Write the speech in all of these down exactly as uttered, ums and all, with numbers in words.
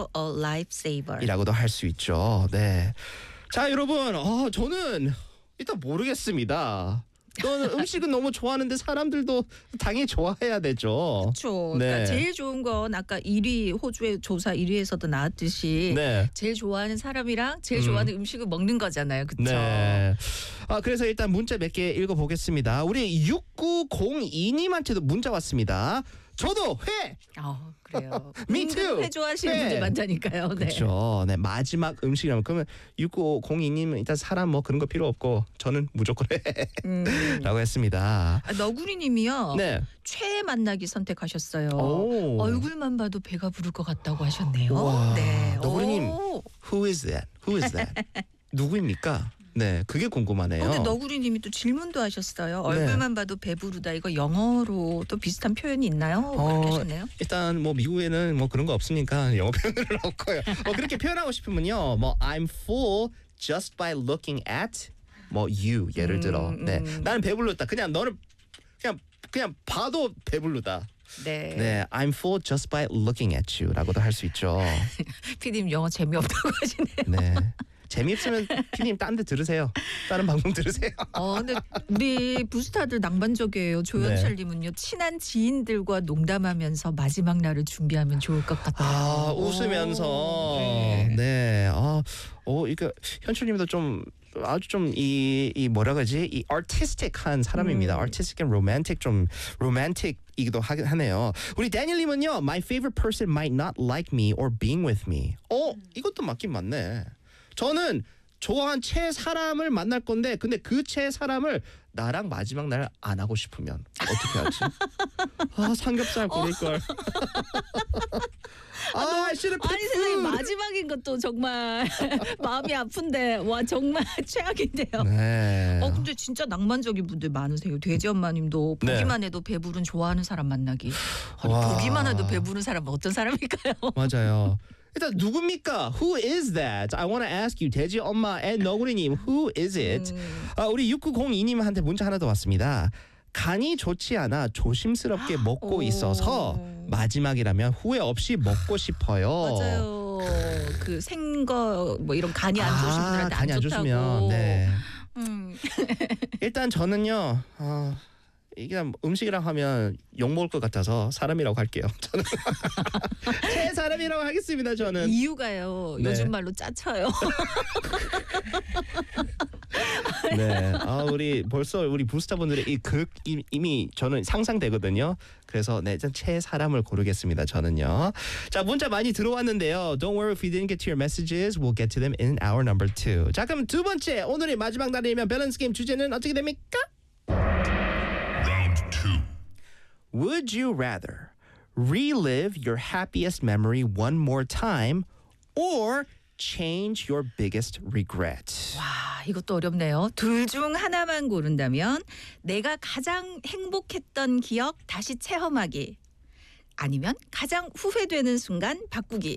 also a lifesaver. 이라고도 할 수 있죠. 네. 자, 여러분, 어, 저는 일단 모르겠습니다. 또 음식은 너무 좋아하는데 사람들도 당연히 좋아해야 되죠. 그렇죠. 네. 그러니까 제일 좋은 건 아까 일 위 호주의 조사 일 위에서도 나왔듯이 네. 제일 좋아하는 사람이랑 제일 음. 좋아하는 음식을 먹는 거잖아요. 그렇죠? 네. 아, 그래서 일단 문자 몇 개 읽어보겠습니다. 우리 육구공이 님한테도 문자 왔습니다. 저도 회! 아, 그래요. Me too. 회 좋아하시는 회. 분들 많다니까요. 네. 그렇죠. 네, 마지막 음식이라면 그러면 육구공이 님은 일단 사람 뭐 그런 거 필요 없고 저는 무조건 회라고 음. 했습니다. 아, 너구리님이요. 네. 최애 만나기 선택하셨어요. 오. 얼굴만 봐도 배가 부를 것 같다고 하셨네요. 우와. 네. 너구리님. 오. Who is that? Who is that? 누구입니까? 네, 그게 궁금하네요. 어, 근데 너구리님이 또 질문도 하셨어요. 얼굴만 봐도 배부르다. 이거 영어로 또 비슷한 표현이 있나요? 어, 그렇게 하셨네요. 일단 뭐 미국에는 뭐 그런 거 없으니까 영어 표현을 없고요. 뭐 그렇게 표현하고 싶으면요, 뭐 I'm full just by looking at 뭐 you 예를 들어, 음, 네, 음. 나는 배불렀다. 그냥 너를 그냥 그냥 봐도 배불르다. 네. 네, I'm full just by looking at you라고도 할 수 있죠. 피디님 영어 재미없다고 하시네요. 네. 재미없으면 피디님 딴 데 들으세요. 다른 방송 들으세요. 어, 근데 우리 부스타들 낭만적이에요. 조현철님은요. 친한 지인들과 농담하면서 마지막 날을 준비하면 좋을 것 같아요. 아, 오. 웃으면서 네. 네. 아, 어, 이거 현철님도 좀 아주 좀 이 이 뭐라 그러지? 이 artistic한 사람입니다. 음. artistic and romantic 좀 romantic 이기도 하네요. 우리 다니엘님은요. My favorite person might not like me or being with me. 어, 이것도 맞긴 맞네. 저는 좋아한 채 사람을 만날 건데 근데 그 채 사람을 나랑 마지막 날 안 하고 싶으면 어떻게 하지? 아, 삼겹살 고를 걸. 아, 싫어. 아니 세상에 마지막인 것도 정말 마음이 아픈데 와 정말 최악인데요. 네. 어 근데 진짜 낭만적인 분들 많으세요. 돼지 엄마님도 네. 보기만 해도 배부른 좋아하는 사람 만나기. 아니, 와. 보기만 해도 배부른 사람은 어떤 사람일까요? 맞아요. 일단 누굽니까? Who is that? I want to ask you. 돼지 엄마 앤 너구리님. Who is it? 음. 아, 우리 육구공이 님한테 문자 하나 더 왔습니다. 간이 좋지 않아 조심스럽게 먹고 오. 있어서 마지막이라면 후회 없이 먹고 싶어요. 맞아요. 그 생거 뭐 이런 간이 안 좋으신 아, 분들한테 간이 안 안 좋다고. 좋으면 네. 음. 일단 저는요. 어, 이게 음식이랑 하면 욕 먹을 것 같아서 사람이라고 할게요. 저는 제 사람이라고 하겠습니다. 저는. 이유가요. 네. 요즘 말로 짜쳐요. 네. 아, 우리 벌써 우리 부스타분들의 이 극 이미 저는 상상되거든요. 그래서 네, 제 사람을 고르겠습니다. 저는요. 자, 문자 많이 들어왔는데요. Don't worry if you didn't get to your messages. We'll get to them in hour number two. 자, 그럼 두 번째 오늘의 마지막 날이면 밸런스 게임 주제는 어떻게 됩니까? Round two. Would you rather relive your happiest memory one more time or change your biggest regret? 와, 이것도 어렵네요. 둘 중 하나만 고른다면 내가 가장 행복했던 기억 다시 체험하기. 아니면 가장 후회되는 순간 바꾸기.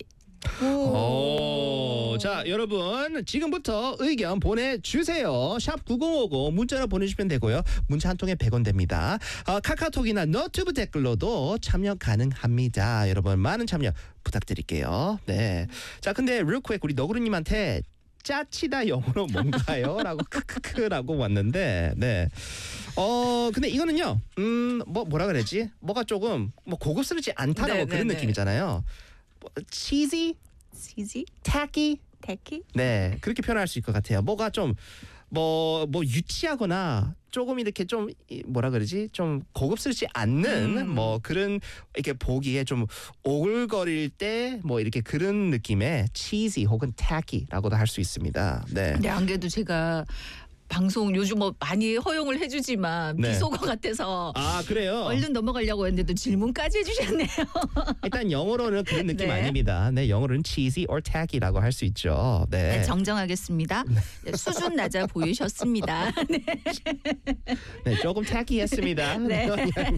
오, 자, 여러분 지금부터 의견 보내주세요. 샵 구공오공 문자로 보내주시면 되고요. 문자 한 통에 백 원 됩니다. 어, 카카오톡이나 너튜브 댓글로도 참여 가능합니다. 여러분 많은 참여 부탁드릴게요. 네. 자, 근데 real quick 우리 너구리님한테 짜치다 영어로 뭔가요? 라고 크크크라고 왔는데 네. 어 근데 이거는요. 음, 뭐 뭐라 그러지? 뭐가 조금 뭐 고급스럽지 않다라고 네, 그런 네, 느낌이잖아요. 뭐, cheesy, 시지? tacky. 테키? 네, 그렇게 표현할 수 있을 것 같아요. 뭐가 좀 뭐 뭐 유치하거나 조금 이렇게 좀 이, 뭐라 그러지? 좀 고급스럽지 않는 음. 뭐 그런 이렇게 보기에 좀 오글거릴 때 뭐 이렇게 그런 느낌의 cheesy 혹은 tacky라고도 할 수 있습니다. 네. 네, 안 그래도 제가 방송 요즘 뭐 많이 허용을 해주지만 네. 비속어 같아서 아, 그래요? 얼른 넘어가려고 했는데도 질문까지 해주셨네요. 일단 영어로는 그런 느낌 네. 아닙니다. 네, 영어로는 cheesy or tacky라고 할 수 있죠. 네. 네, 정정하겠습니다. 네, 수준 낮아 보이셨습니다. 네. 네, 조금 tacky-했습니다. 네.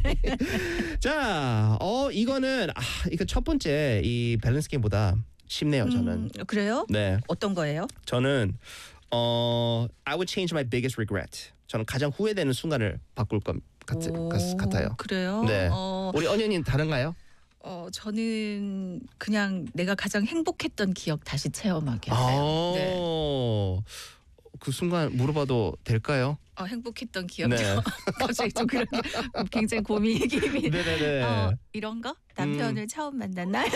자, 어 이거는 아, 이거 첫 번째 이 밸런스 게임보다 쉽네요, 저는. 음, 그래요? 네, 어떤 거예요? 저는 어 I would change my biggest regret. 저는 가장 후회되는 순간을 바꿀 것 같, 오, 같, 같아요. 그래요? 네. 어, 우리 언연님 다른가요? 어 저는 그냥 내가 가장 행복했던 기억 다시 체험하게 할래요. 네. 아, 그 순간 물어봐도 될까요? 어, 행복했던 기억도 네. 갑자기 좀 그런 게 굉장히 고민이 네네네. 어, 이런 거 남편을 처음 만난 날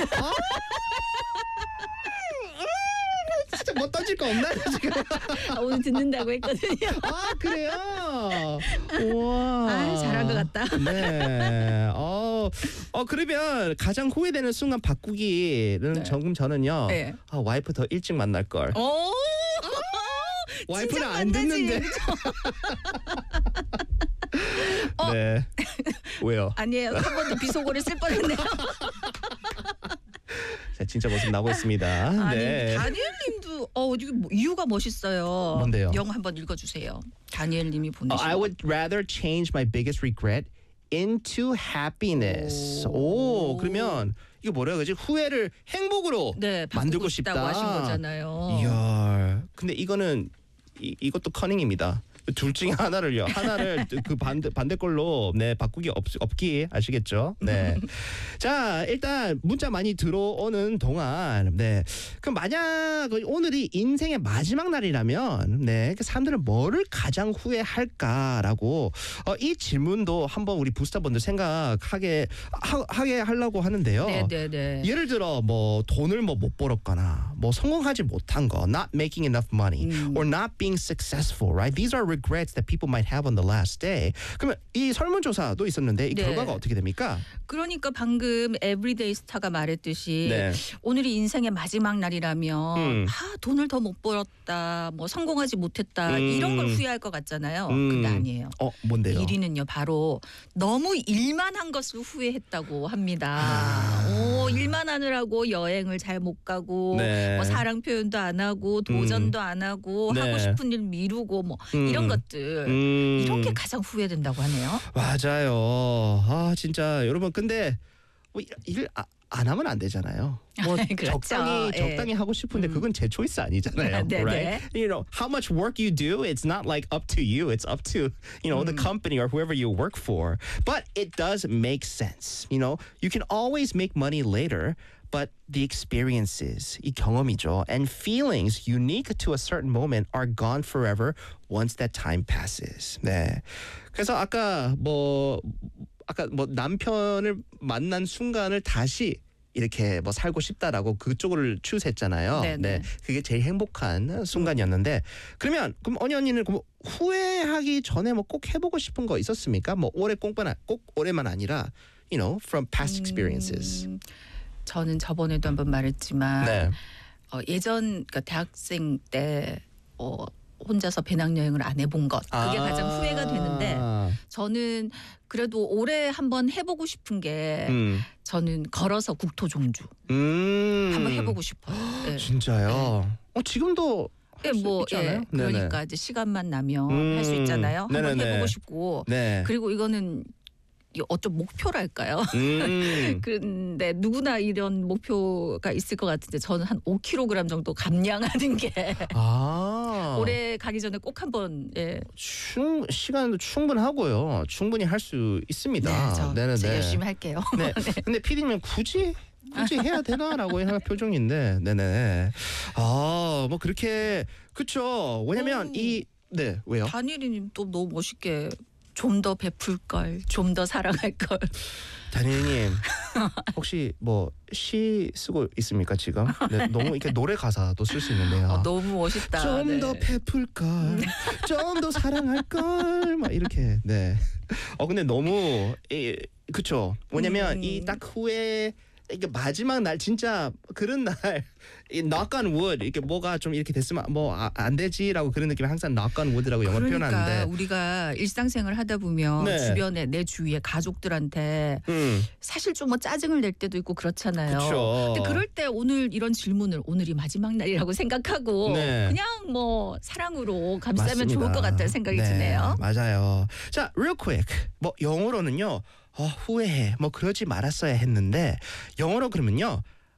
진짜 뭐 떠질 거 없나요 지금? 아, 오늘 듣는다고 했거든요. 아 그래요? 우와. 아, 잘한 것 같다. 네. 어, 어 그러면 가장 후회되는 순간 바꾸기는 네. 조금 저는요. 네. 아, 와이프 더 일찍 만날 걸. 오 와이프는 진작 안 만나지. 듣는데. 어. 네. 왜요? 아니에요. 한 번 더 비속어를 쓸 뻔했네요. 자, 진짜 모습 나오고 있습니다. 아니 네. 다니엘님도 어 이거 뭐, 이유가 멋있어요. 뭔데요? 영어 한번 읽어주세요. 다니엘님이 Uh, 보내신. I would rather change my biggest regret into happiness. 오, 오. 그러면 이거 뭐라 그러지? 후회를 행복으로 네 만들고 바꾸고 싶다고 싶다. 하신 거잖아요. 이야, 근데 이거는 이, 이것도 커닝입니다. 둘 중에 하나를요. 하나를 그 반대 반대 걸로 네 바꾸기 없, 없기 아시겠죠? 네. 자, 일단 문자 많이 들어오는 동안 네. 그럼 만약 오늘이 인생의 마지막 날이라면 네, 그 사람들은 뭐를 가장 후회할까라고 어, 이 질문도 한번 우리 부스터분들 생각하게 하, 하게 하려고 하는데요. 네네네. 예를 들어 뭐 돈을 뭐 못 벌었거나 뭐 성공하지 못한 거, not making enough money, 음. or not being successful, right? These are regrets that people might have on the last day. 그러면 이 설문조사도 있었는데 이 네. 결과가 어떻게 됩니까? 그러니까 방금 에브리데이 스타가 말했듯이 네. 오늘이 인생의 마지막 날이라면 음. 아 돈을 더 못 벌었다, 뭐 성공하지 못했다 음. 이런 걸 후회할 것 같잖아요. 음. 근데 아니에요. 어, 뭔데요? 일 위는요 바로 너무 일만 한 것을 후회했다고 합니다. 아. 오, 일만 하느라고 여행을 잘 못 가고 네. 뭐 사랑 표현도 안 하고 도전도 안 하고 네. 하고 싶은 일 미루고 뭐 음. 이런 것들 음. 이런 게 가장 후회된다고 하네요. 맞아요. 아 진짜 여러분 근데 뭐 일 안 하면 안 되잖아요. 뭐 그렇죠. 적당히 예. 적당히 하고 싶은데 음. 그건 제 초이스 아니잖아요. 네, right? 네. You know how much work you do. It's not like up to you. It's up to you know the 음. company or whoever you work for. But it does make sense. You know you can always make money later. But the experiences, 이 경험이죠, and feelings unique to a certain moment are gone forever once that time passes. 네. 그래서 아까 뭐 아까 뭐 남편을 만난 순간을 다시 이렇게 뭐 살고 싶다라고 그쪽을 추스했잖아요. 네네. 네, 그게 제일 행복한 순간이었는데 그러면 그럼 언니 언니는 그럼 후회하기 전에 뭐 꼭 해보고 싶은 거 있었습니까? 뭐 올해 꽁만 꼭 올해만 아니라, you know, from past experiences. 음, 저는 저번에도 한번 말했지만 네. 어, 예전 그러니까 대학생 때 어, 혼자서 배낭여행을 안 해본 것 그게 아. 가장 후회가 되는데 저는 그래도 올해 한번 해보고 싶은 게 음. 저는 걸어서 국토종주 음. 한번 해보고 싶어요. 네. 진짜요? 어 지금도 예, 할 수 뭐 있지 예, 않아요? 그러니까 네네. 이제 시간만 나면 음. 할 수 있잖아요. 한번 네네네. 해보고 싶고 네. 그리고 이거는 이 어쩜 목표랄까요? 음. 근데 누구나 이런 목표가 있을 것 같은데 저는 한 오 킬로그램 정도 감량하는 게 아. 올해 가기 전에 꼭 한번 예. 충 시간도 충분하고요. 충분히 할 수 있습니다. 네, 저, 네네네. 저 열심히 할게요. 네. 근데 피디님 굳이 굳이 해야 되나라고 하는 표정인데, 네네. 아, 뭐 그렇게 그렇죠. 왜냐면 오. 이 네 왜요? 다니엘님 또 너무 멋있게 좀 더 베풀 걸, 좀 더 사랑할 걸. 다니엘님 혹시 뭐 시 쓰고 있습니까 지금? 네, 너무 이렇게 노래 가사도 쓸 수 있는데요. 어, 너무 멋있다. 좀 더 네. 베풀 걸, 좀 더 사랑할 걸, 막 이렇게. 네. 어 근데 너무 이, 그쵸. 왜냐면 음. 이 딱 후에 이게 마지막 날 진짜 그런 날 이 knock on wood 이렇게 뭐가 좀 이렇게 됐으면 뭐 안 되지라고 그런 느낌이 항상 knock on wood라고 영어로 그러니까 표현하는데. 우리가 일상생활 하다 보면 네. 주변에 내 주위에 가족들한테 음. 사실 좀 뭐 짜증을 낼 때도 있고 그렇잖아요. 그쵸. 근데 그럴 때 오늘 이런 질문을 오늘이 마지막 날이라고 생각하고 네. 그냥 뭐 사랑으로 감싸면 맞습니다. 좋을 것 같다는 생각이 네, 드네요. 맞아요. 자, real quick. 뭐 영어로는요. 어, 후회해. 뭐 그러지 말았어야 했는데 영어로 그러면요.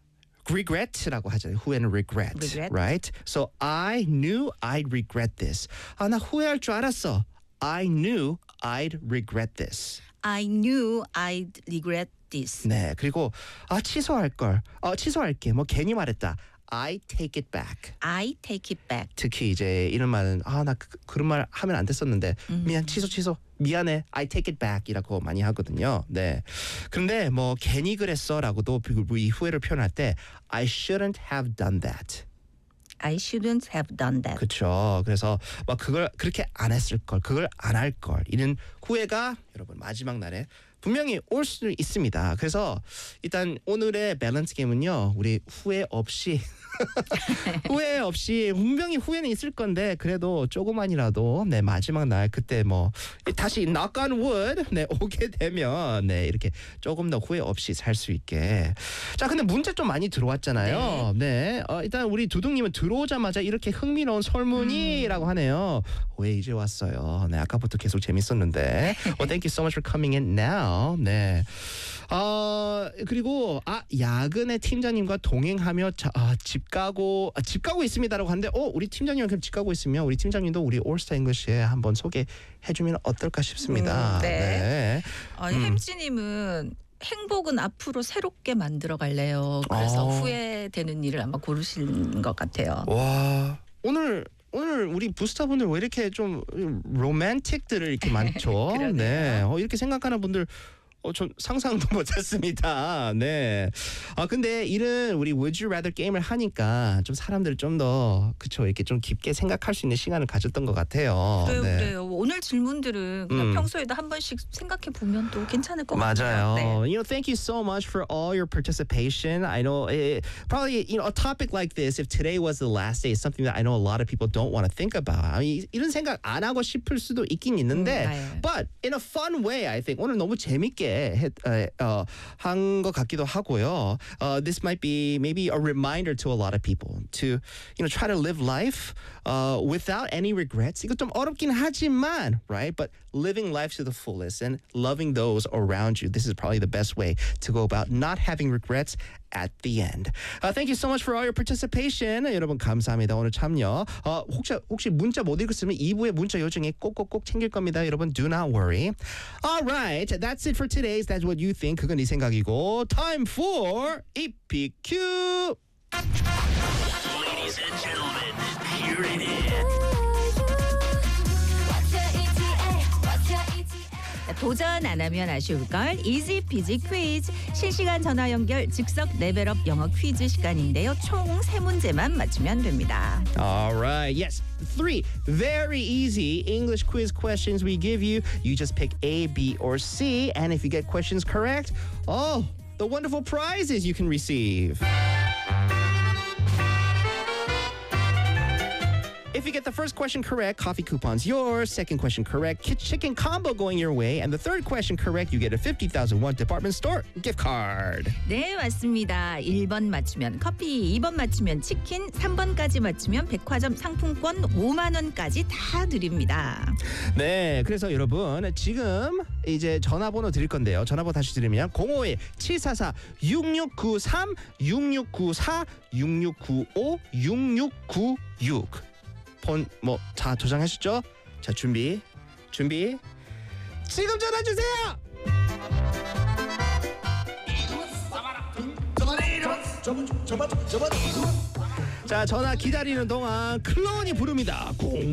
regret라고 하잖아요. 후회는 regret, Regret. right? So I knew I'd regret this. 아, 나 후회할 줄 알았어. I knew I'd regret this. I knew I'd regret this. 네, 그리고 아 취소할 걸, 어 취소할게. 뭐 괜히 말했다. I take it back. I take it back. 특히 이제 이런 말은 아 나 그, 그런 말 하면 안 됐었는데 음. 미안 취소 취소 미안해 I take it back이라고 많이 하거든요. 네. 그런데 뭐 괜히 그랬어라고도 이 후회를 표현할 때 I shouldn't have done that. I shouldn't have done that. 그렇죠. 그래서 막 그걸 그렇게 안 했을 걸, 그걸 안 할 걸. 이런 후회가 여러분 마지막 날에 분명히 올 수 있습니다. 그래서 일단 오늘의 밸런스 게임은요. 우리 후회 없이 후회 없이 분명히 후회는 있을 건데 그래도 조금만이라도 네 마지막 날 그때 뭐 다시 knock on wood 네 오게 되면 네 이렇게 조금 더 후회 없이 살 수 있게. 자 근데 문제 좀 많이 들어왔잖아요. 네, 어, 일단 우리 두둥님은 들어오자마자 이렇게 흥미로운 설문이라고 하네요. 왜 이제 왔어요? 네 아까부터 계속 재밌었는데. Well, thank you so much for coming in now. 네. 어 그리고 아 야근에 팀장님과 동행하며 자, 아, 집 가고 아, 집 가고 있습니다라고 하는데 어 우리 팀장님은 그럼 집 가고 있으면 우리 팀장님도 우리 올스타 잉글리시에 한번 소개해주면 어떨까 싶습니다. 음, 네. 네. 어, 음. 햄찌님은 행복은 앞으로 새롭게 만들어 갈래요. 그래서 어. 후회되는 일을 아마 고르시는 것 같아요. 와 오늘 오늘 우리 부스터분들 왜 이렇게 좀 로맨틱들을 이렇게 많죠? 그러네요. 네. 어, 이렇게 생각하는 분들. 어, 전 상상도 못했습니다. 네. 아 근데 이런 우리 Would You Rather 게임을 하니까 좀 사람들 좀 더 그쵸 이렇게 좀 깊게 생각할 수 있는 시간을 가졌던 것 같아요. 그래요, 네. 그래요. 오늘 질문들은 그냥 음. 평소에도 한 번씩 생각해 보면 또 괜찮을 것 맞아요. 같아요. 네. You know, thank you so much for all your participation. I know it, probably you know a topic like this, if today was the last day, is something that I know a lot of people don't want to think about. I mean, 이런 생각 안 하고 싶을 수도 있긴 있는데, 음, 네. but in a fun way, I think 오늘 너무 재밌게 어, 한 것 같기도 하고요. Uh, this might be maybe a reminder to a lot of people to you know try to live life uh, without any regrets. 이거 좀 어렵긴 하지만, right? But living life to the fullest and loving those around you. This is probably the best way to go about not having regrets at the end. Uh, thank you so much for all your participation. 여러분 감사합니다. 오늘 참여. 어, 혹시 혹시 문자 못 읽었으면 이 부의 문자 요청에 꼭꼭꼭 챙길 겁니다. 여러분 do not worry. Alright, that's it for today's. That's what you think. 그건 네 생각이고. Time for 이피큐. Ladies and gentlemen, here it is. 도전 안 하면 아쉬울 걸 이지 피지 퀴즈 실시간 전화 연결 즉석 레벨업 영어 퀴즈 시간인데요. 총 세 문제만 맞추면 됩니다. Alright, yes. Three very easy English quiz questions we give you. You just pick A, B, or C. And if you get questions correct, oh, the wonderful prizes you can receive. If you get the first question correct, coffee coupon's yours. Second question correct, ki- chicken combo going your way. And the third question correct, you get a fifty thousand won department store gift card. 네, 맞습니다. 일 번 맞추면 커피, 이 번 맞추면 치킨, 삼 번까지 맞추면 백화점 상품권 오만 원까지 다 드립니다. 네, 그래서 여러분 지금 이제 전화번호 드릴 건데요. 전화번호 다시 드리면 공오일 칠사사 육육구삼 육육구사 육육구오 육육구육. 폰 뭐 다 저장하셨죠? 자 준비 준비 지금 전화 주세요. 자 전화 기다리는 동안 클론이 부릅니다. 공